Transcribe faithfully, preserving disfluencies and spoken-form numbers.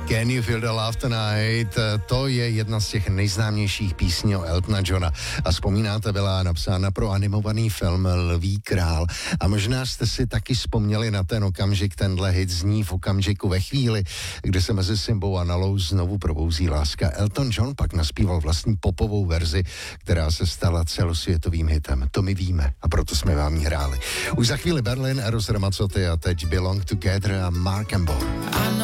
Can You Feel the Love Tonight? To je jedna z těch nejznámějších písní o Eltona Johna. A vzpomínáte, byla napsána pro animovaný film Lví král. A možná jste si taky vzpomněli na ten okamžik, tenhle hit zní v okamžiku ve chvíli, kdy se mezi Simbou a Nalou znovu probouzí láska. Elton John pak naspíval vlastní popovou verzi, která se stala celosvětovým hitem. To my víme a proto jsme vám ji hráli. Už za chvíli Berlin, Eros Ramazzotti a teď Belong Together a Mark and Bohr.